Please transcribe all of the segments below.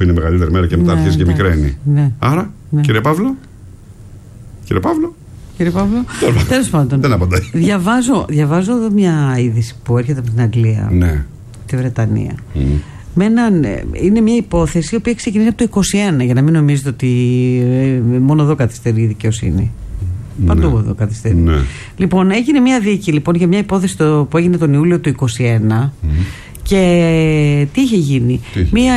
που είναι μεγαλύτερη μέρα και μετά αρχίζει και μικραίνει. Ναι. Άρα, κύριε Παύλο. Κύριε Παύλο. Τέλος πάντων. Δεν απαντάει. Διαβάζω εδώ μια είδηση που έρχεται από την Αγγλία. Ναι. Τη Βρετανία. Είναι μια υπόθεση η οποία ξεκινήσει από το 2021, για να μην νομίζετε ότι μόνο εδώ καθυστερεί η δικαιοσύνη. Παντού εδώ καθυστερεί. Ναι. Λοιπόν, έγινε μια δίκη για μια υπόθεση που έγινε τον Ιούλιο του 2021. Και τι είχε γίνει? Μια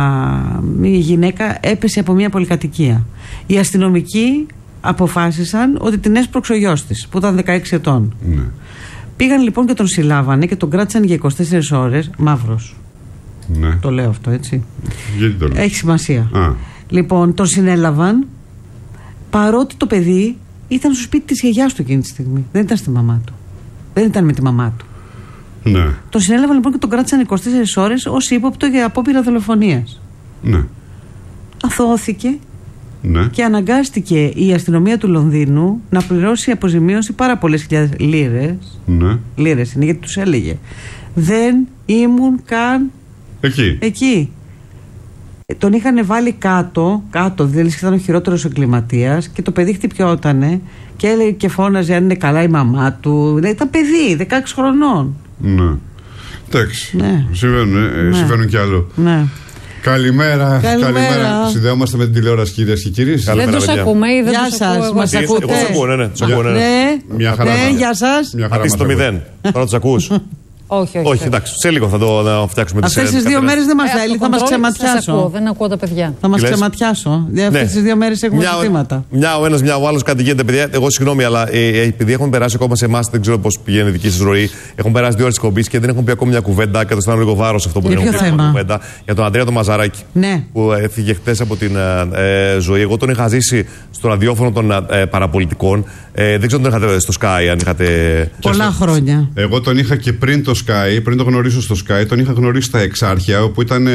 γυναίκα έπεσε από μια πολυκατοικία. Οι αστυνομικοί αποφάσισαν ότι την έσπρωξε ο γιος της, που ήταν 16 ετών. Ναι. Πήγαν λοιπόν και τον συλλάβανε και τον κράτησαν για 24 ώρες. Μαύρος. Ναι. Το λέω αυτό, έτσι. Γιατί το λέω? Έχει σημασία. Λοιπόν, τον συνέλαβαν, παρότι το παιδί ήταν στο σπίτι της γιαγιάς του εκείνη τη στιγμή. Δεν ήταν στη μαμά του. Δεν ήταν με τη μαμά του. Ναι. Τον συνέλαβαν λοιπόν και τον κράτησαν 24 ώρες ως ύποπτο για απόπειρα δολοφονίας. Ναι. Αθώθηκε. Ναι. Και αναγκάστηκε η αστυνομία του Λονδίνου να πληρώσει αποζημίωση πάρα πολλές χιλιάδες λίρες. Ναι. Λίρες είναι, γιατί τους έλεγε δεν ήμουν καν εκεί. Τον είχαν βάλει κάτω, δηλαδή ήταν ο χειρότερος εγκληματίας, και το παιδί χτυπιότανε και έλεγε και φώναζε αν είναι καλά η μαμά του. Δηλαδή ήταν παιδί 16 χρονών. Ναι. Εντάξει. Ναι. Συμβαίνουν κι άλλο. Ναι. Καλημέρα. Συνδέομαστε με την τηλεόραση, κυρίες και κύριοι. Δεν τους ακούμε ή δεν Γεια τους σας, ακούω? μας ακούτε? Εγώ τους ακούω, ναι. Μια χαρά. Γεια σας. Αφήστε το 0. Τώρα τους ακούς? Όχι, εντάξει. Σε λίγο θα το φτιάξουμε. Αυτές τις 2 μέρες δεν μας θέλει, θα μας ξεματιάσω. Δεν ακούω τα παιδιά. Θα μας ξεματιάσω. Αυτές τις 2 μέρες έχουμε ζητήματα. Μια ο ένας, μια ο άλλος, κάτι γίνεται, παιδιά. Εγώ συγγνώμη, αλλά επειδή έχουν περάσει ακόμα σε εμάς, δεν ξέρω πώς πηγαίνει η δική σας ροή. Έχουν περάσει 2 ώρες της εκπομπής και δεν έχουν πει ακόμα μια κουβέντα. Και το αισθάνομαι λίγο βάρος αυτό που δεν έχουν πει μια κουβέντα. Για τον Ανδρέα τον Μαζαράκη. Ναι. Που έφυγε χτες από την ζωή. Εγώ τον είχα ζήσει στο ραδιόφωνο των παραπολιτικών. Δεν ξέρω αν τον είχατε στο Sky, αν είχατε. Πολλά χρόνια. Εγώ τον είχα και πριν το Sky, πριν το γνωρίσω στο Sky, τον είχα γνωρίσει στα Εξάρχεια, όπου ήταν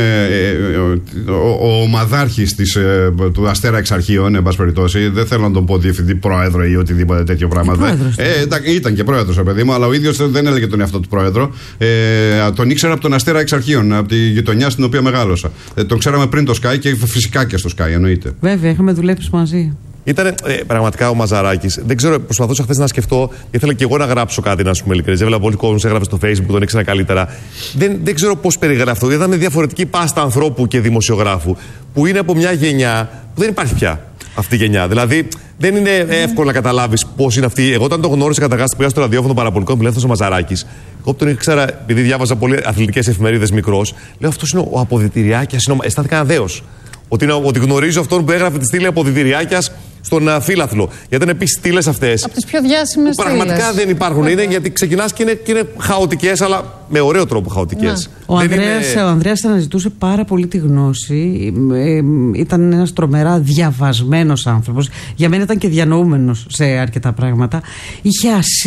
ο ομαδάρχης του Αστέρα Εξαρχείων, εν πάση περιπτώσει. Δεν θέλω να τον πω διευθυντή πρόεδρο ή οτιδήποτε τέτοιο πράγμα. Ήταν και πρόεδρος, παιδί μου, αλλά ο ίδιος δεν έλεγε τον εαυτό του πρόεδρο. Τον ήξερα από τον Αστέρα Εξαρχείων, από τη γειτονιά στην οποία μεγάλωσα. Τον ξέραμε πριν το Sky και φυσικά και στο Sky, εννοείται. Βέβαια, είχαμε δουλέψει μαζί. Ήταν πραγματικά ο Μαζαράκης. Δεν ξέρω, προσπαθούσα χθες να σκεφτώ, ήθελα και εγώ να γράψω κάτι, να σου πούμε ειλικρινές. Έβλεπα πολλοί κόσμος έγραφε στο Facebook, τον ήξερα καλύτερα. Δεν ξέρω πώς περιγράφω. Ήταν διαφορετική πάστα ανθρώπου και δημοσιογράφου, που είναι από μια γενιά που δεν υπάρχει πια αυτή η γενιά. Δηλαδή, δεν είναι εύκολο να καταλάβεις πώς είναι αυτή. Εγώ, όταν τον γνώρισα καταρχάς, πήγα στο ραδιόφωνο παραπολιτικών, μου λέει αυτός ο Μαζαράκης. Εγώ τον ήξερα, επειδή διάβαζα πολλές αθλητικές εφημερίδες μικρός, λέω αυτός είναι ο αποδυτηριάκιας. Αισθάνθηκα ένα δέος. Ότι γνωρίζω αυτόν που έγραφε τη στήλη αποδυτηριάκιας στον φύλαθλο. Γιατί είναι επίσης στήλες αυτές. Από τις πιο διάσημες στήλες. Πραγματικά δεν υπάρχουν. Είναι γιατί ξεκινάς και είναι χαοτικές, αλλά με ωραίο τρόπο χαοτικές. Ο Ανδρέας αναζητούσε πάρα πολύ τη γνώση. Ήταν ένας τρομερά διαβασμένος άνθρωπος. Για μένα ήταν και διανοούμενος σε αρκετά πράγματα. Είχε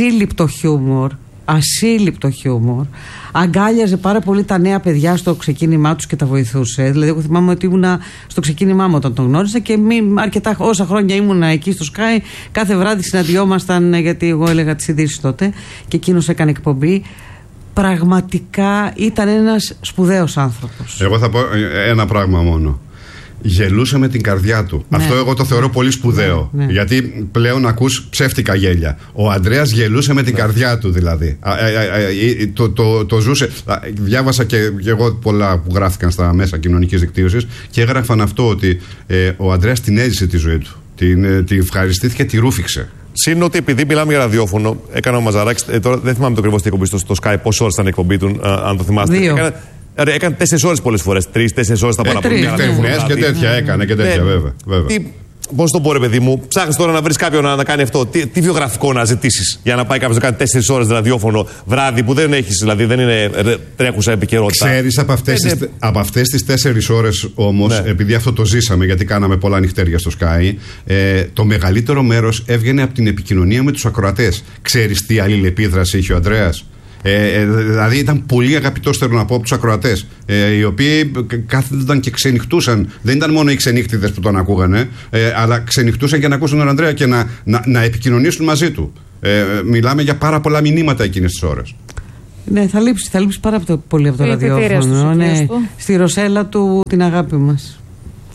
ασύλληπτο χιούμορ. Αγκάλιαζε πάρα πολύ τα νέα παιδιά στο ξεκίνημά τους και τα βοηθούσε. Δηλαδή, εγώ θυμάμαι ότι ήμουνα στο ξεκίνημά μου όταν τον γνώρισα και όσα χρόνια ήμουνα εκεί στο Sky, κάθε βράδυ συναντιόμασταν, γιατί εγώ έλεγα τις ειδήσεις τότε και εκείνος έκανε εκπομπή. Πραγματικά ήταν ένας σπουδαίος άνθρωπος. Εγώ θα πω ένα πράγμα μόνο. Γελούσε με την καρδιά του. Ναι. Αυτό εγώ το θεωρώ πολύ σπουδαίο. Ναι. Γιατί πλέον ακούς ψεύτικα γέλια. Ο Ανδρέας γελούσε με την καρδιά του, δηλαδή. Το ζούσε. Διάβασα και εγώ πολλά που γράφτηκαν στα μέσα κοινωνικής δικτύωσης και έγραφαν αυτό, ότι ο Ανδρέας την έζησε τη ζωή του. Την ευχαριστήθηκε, τη ρούφηξε. Συν ότι επειδή μιλάμε για ραδιόφωνο, έκανε ο Μαζαράκης. Τώρα δεν θυμάμαι το ακριβώς τι εκπομπή στο Sky, πόσες ώρες ήταν η εκπομπή του, αν το θυμάστε. Έκανε 4 ώρες πολλές φορές. 3-4 ώρες τα παραπολιτικά. Και τέτοια έκανε και τέτοια, βέβαια. Πώς το πω, ρε παιδί μου, ψάχνεις τώρα να βρεις κάποιον να κάνει αυτό. Τι βιογραφικό να ζητήσεις για να πάει κάποιος να κάνει 4 ώρες ραδιόφωνο βράδυ που δεν έχεις, δηλαδή δεν είναι τρέχουσα επικαιρότητα. Ξέρεις, από αυτές τις 4 ώρες όμως, επειδή αυτό το ζήσαμε, γιατί κάναμε πολλά νυχτέρια στο Sky, το μεγαλύτερο μέρος έβγαινε από την επικοινωνία με τους ακροατές. Ξέρεις τι αλληλεπίδραση είχε ο Ανδρέας? Δηλαδή ήταν πολύ αγαπητός, θέλω να πω, από τους ακροατές, οι οποίοι κάθονταν και ξενυχτούσαν. Δεν ήταν μόνο οι ξενύχτιδες που τον ακούγανε, αλλά ξενυχτούσαν για να ακούσουν τον Ανδρέα και να επικοινωνήσουν μαζί του. Μιλάμε για πάρα πολλά μηνύματα εκείνες τις ώρες. Ναι, θα λείψει πάρα πολύ από το ραδιόφωνο. Ναι. Στη Ρωσέλα του την αγάπη μας.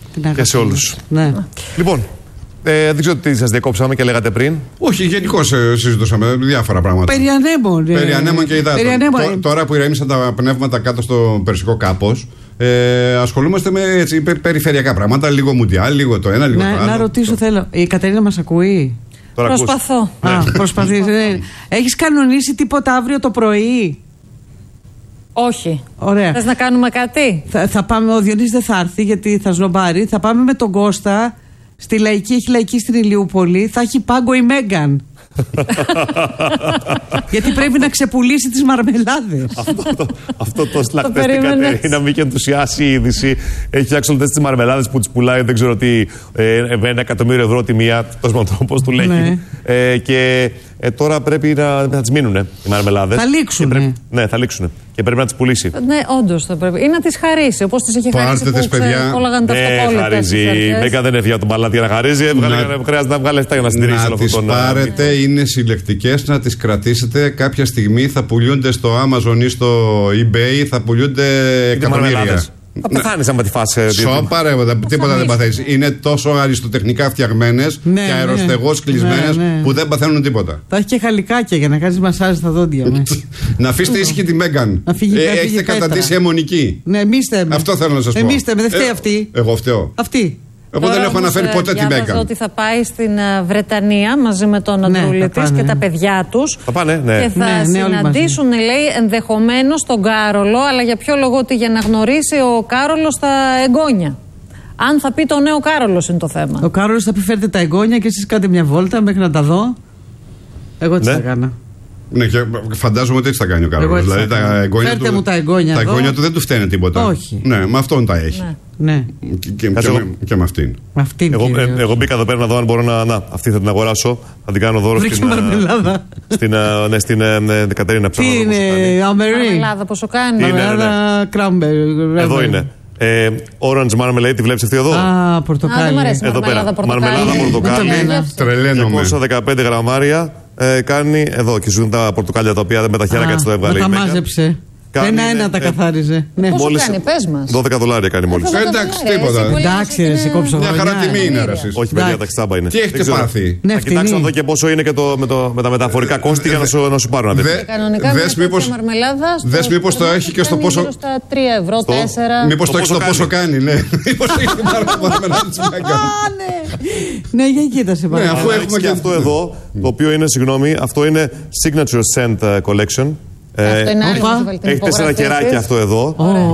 Και σε όλους. Ναι. Λοιπόν, δεν ξέρω τι σας διακόψαμε και λέγατε πριν. Όχι, γενικώς συζητούσαμε διάφορα πράγματα. Περί ανέμων. Περί ανέμων και υδάτων. Τώρα που ηρέμησαν τα πνεύματα κάτω στο Περσικό κάπως, ασχολούμαστε με έτσι, περιφερειακά πράγματα. Λίγο μουντιάλ, λίγο το ένα, λίγο το άλλο. Να ρωτήσω, θέλω. Η Κατερίνα μας ακούει? Προσπαθώ. Προσπαθείς. Έχεις κανονίσει τίποτα αύριο το πρωί? Όχι. Ωραία. Θες να κάνουμε κάτι? Θα πάμε, ο Διονύσης δεν θα έρθει γιατί θα σνομπάρει. Θα πάμε με τον Κώστα στη Λαϊκή, έχει Λαϊκή στην Ηλιούπολη. Θα έχει πάγκο η Μέγκαν. Γιατί πρέπει να ξεπουλήσει τις μαρμελάδες. Αυτό το σλακτές την Κατερίνα, μην και ενθουσιάσει η είδηση. Έχει φτιάξει όλες τις μαρμελάδες που τις πουλάει, δεν ξέρω τι, 1.000.000 ευρώ τη μία, πώς του λέγει. Και τώρα πρέπει να τις μείνουν οι μαρμελάδες. Θα λήξουν. Ναι, θα λήξουν. Και πρέπει να τις πουλήσει. Ναι, όντως θα πρέπει. Ή να τις χαρίσει, όπως τις έχει χαρίσει. Πάρτε τις, παιδιά. Ναι, χαρίζει. Η Μέγκα δεν έφυγε από τον παλάτι για να χαρίζει. Χρειάζεται να βγάλει λεφτά για να συντηρήσει όλο αυτό τον. Να τις πάρετε, είναι συλλεκτικές, να τις κρατήσετε. Κάποια στιγμή θα πουλούνται στο Amazon ή στο eBay, θα πουλούνται εκατομμύρια. Θα πεθάνεις άμα τη φας. Σοπαρέ, τίποτα δεν παθαίνεις. Είναι τόσο αριστοτεχνικά φτιαγμένες και αεροστεγώς κλεισμένες που δεν παθαίνουν τίποτα. Θα έχει και χαλικάκια για να κάνεις μασάζ στα δόντια. Να αφήσετε ήσυχη τη Μέγκαν. Έχετε καταντήσει αιμονική. Ναι, εμείς θέμε. Αυτό θέλω να σας πω. Εμείς θέμε, δεν φταίει αυτή. Εγώ φταίω. Αυτή. Εγώ δεν έχω αναφέρει ποτέ τη Μέγκαν. Ότι θα πάει στην Βρετανία μαζί με τον Αντρούλη της και τα παιδιά τους. Θα πάνε, ναι. Και θα συναντήσουν, λέει, ενδεχομένως τον Κάρολο. Αλλά για ποιο λόγο? Ότι για να γνωρίσει ο Κάρολος τα εγγόνια. Αν θα πει το νέο Κάρολος είναι το θέμα. Ο Κάρολος θα πει φέρτε τα εγγόνια και εσείς κάντε μια βόλτα μέχρι να τα δω. Εγώ τι θα κάνα. Ναι, και φαντάζομαι ότι έτσι θα κάνει ο Κάρολος. Δηλαδή τα εγγόνια φέρτε του, μου τα εγγόνια. Τα εγγόνια του δεν του φταίνε τίποτα. Όχι. Ναι, με αυτόν τα έχει. Ναι. Και με αυτήν. Εγώ μπήκα εδώ πέρα να δω αν μπορώ να. Αυτή θα την αγοράσω. Θα την κάνω δώρο στην μαρμελάδα. Στην Κατερίνα. Τι είναι, αμερή. Μαρμελάδα, πόσο κάνει? Μαρμελάδα κράμπερ. Εδώ είναι. Orange marmalade, τη βλέπεις αυτή εδώ? Α, πορτοκάλι. Εδώ πέρα. Μαρμελάδα πορτοκάλι. Τρελαίνομαι. 215 γραμμάρια. Κάνει εδώ και σου δίνουν τα πορτοκάλια τα οποία με τα χέρια έτσι το έβγαλε. Τα μάζεψε. Ένα-ένα τα καθάριζε. Πόσο κάνει, πες μας? $12 κάνει μόλις. Εντάξει, τίποτα. Εντάξει, ρε, σηκώψω. Μια χαρά τιμή είναι, ρε. Όχι, παιδιά, τα ξάμπα είναι. Τι έχετε πάθει? Θα κοιτάξω να δω και πόσο είναι και με τα μεταφορικά κόστη για να σου πάρω να δει. Κανονικά δες μήπως το έχει και στο πόσο. Στα 3 ευρώ, 4. Μήπως το έχει στο πόσο κάνει, ναι. Μήπως έχει την μαρμελάδα της Μέγκαν. Ναι, για κοίτασε πάλι. Αφού έχουμε και αυτό εδώ, το οποίο είναι, συγγνώμη, αυτό είναι Signature Scent Collection. Έχει 4 κεράκια αυτό εδώ.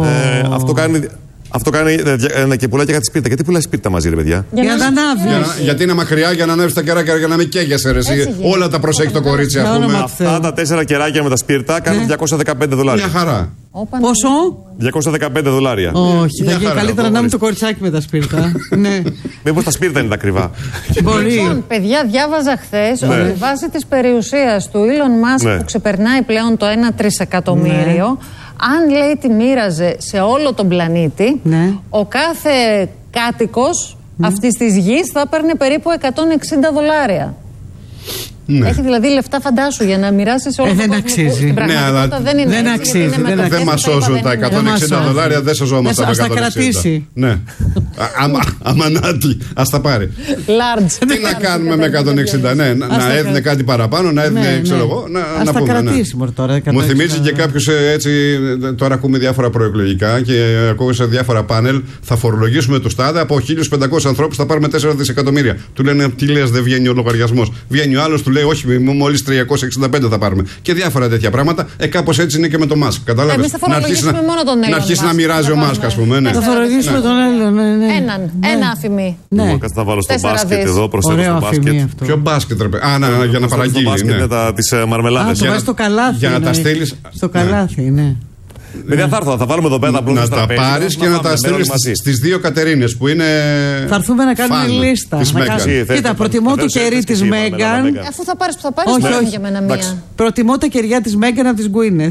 Αυτό κάνει και πουλάει και κάτι σπίρτα. Γιατί πουλάει σπίρτα μαζί, ρε παιδιά? Για να ανάβει. Γιατί είναι μακριά, για να ανέβει τα κεράκια, για να μην καίγεσαι, ρε. Όλα τα προσέχει το κορίτσι, α πούμε. Αυτά τα 4 κεράκια με τα σπίρτα κάνουν $215. Μια χαρά. Πόσο? $215. Όχι, θα γίνει καλύτερα να είναι το κοριτσάκι με τα σπίρτα. Ναι. Μήπως τα σπίρτα είναι τα ακριβά? Μπορεί. Παιδιά, διάβαζα χθες ότι βάσει της περιουσίας του Elon Musk που ξεπερνάει πλέον το 1 τρισεκατομμύριο, αν λέει τη μοίραζε σε όλο τον πλανήτη, ο κάθε κάτοικος αυτής της γης θα παίρνει περίπου $160. Ναι. Έχει δηλαδή λεφτά, φαντάσου, για να μοιράσει σε όλο τον κόσμο. Δεν αξίζει. Στην πραγματικότητα δεν είναι. Δεν αξίζει. Δεν μας σώζουν τα $160, δεν σωζόμαστε από $160. Ας τα κρατήσει. Ναι. Αμανάτι, ας τα πάρει. Large. Τι να κάνουμε με 160, ναι. Να έδινε κάτι παραπάνω, να έδινε, ξέρω εγώ, να πούμε. Ας τα κρατήσει τώρα. Μου θυμίζει και κάποιος έτσι, τώρα ακούμε διάφορα προεκλογικά και ακούω σε διάφορα πάνελ, θα φορολογήσουμε τους τάδε, από 1.500 ανθρώπους θα πάρουμε 4 δισεκατομμύρια. Του λένε, τι λες, δεν βγαίνει ο λογαριασμός. Βγαίνει ο άλλος, του λέει, όχι, μόλις 365 θα πάρουμε. Και διάφορα τέτοια πράγματα. Κάπως έτσι είναι και με το Μάσκ. Κατάλαβες. Εμείς θα φορολογήσουμε μόνο τον Έλληνα. Να αρχίσει να μοιράζει ο Μάσκ, ας πούμε. Θα φορολογήσουμε τον Έλληνα. Ένα αφημί. Κάτσε να βάλω στο μπάσκετ εδώ, προσθέτω στο μπάσκετ. Ποιο μπάσκετ, ρε παιδί. Για να παραγγείλει. Το μπάσκετ με τις μαρμελάδες. Το βάζει στο καλάθι. Για να τα στείλεις. Στο καλάθι, ναι. Παιδιά, θα βάλουμε εδώ πέρα να τα πάρεις και να τα στείλεις στις δύο Κατερίνες που είναι. Θα έρθουμε να κάνουμε λίστα. Κοίτα, προτιμώ το κερί της Μέγκαν. Αφού θα πάρεις που θα πάρεις, όχι για μένα μία. Προτιμώ τα κεριά της Μέγκαν από της Γκουίνεθ.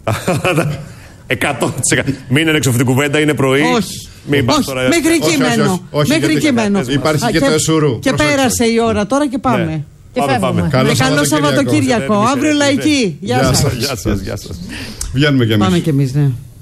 100%. Μην είναι έξω αυτή την κουβέντα, είναι πρωί. Όχι. Μέχρι κείμενο. Μέχρι κείμενο. Υπάρχει και το εσουρού. Και πέρασε η ώρα τώρα και πάμε. Πάμε. Καλό Σαββατοκύριακο. Αύριο Λαϊκή. Γεια σας. Βγαίνουμε κι εμείς. Πάμε κι εμείς, ναι.